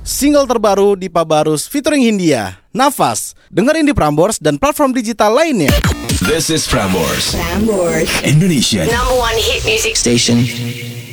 single terbaru Dipa Barus featuring Hindia, Nafas. Dengerin di Prambors dan platform digital lainnya. This is Prambors, Prambors, Indonesia #1 hit music station.